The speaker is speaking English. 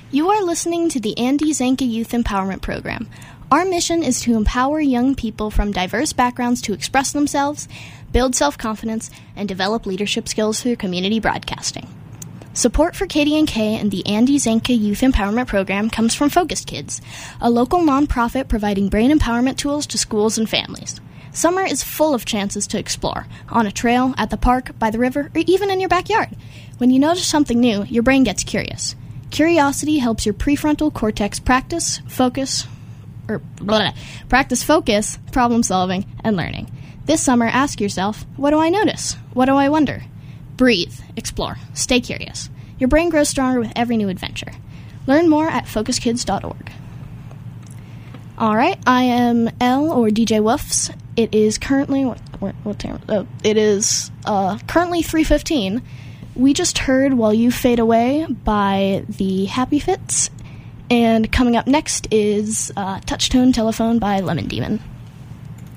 You are listening to the Andy Zanka Youth Empowerment Program. Our mission is to empower young people from diverse backgrounds to express themselves, build self-confidence, and develop leadership skills through community broadcasting. Support for KDNK and the Andy Zanka Youth Empowerment Program comes from Focus Kids, a local nonprofit providing brain empowerment tools to schools and families. Summer is full of chances to explore, on a trail, at the park, by the river, or even in your backyard. When you notice something new, your brain gets curious. Curiosity helps your prefrontal cortex practice, focus, problem solving, and learning. This summer, ask yourself, what do I notice? What do I wonder? Breathe, explore, stay curious. Your brain grows stronger with every new adventure. Learn more at focuskids.org. All right, I am Elle, or DJ Woofs. It is currently what time? Oh, it is currently 3:15. We just heard "While You Fade Away" by the Happy Fits, and coming up next is "Touchtone Telephone" by Lemon Demon.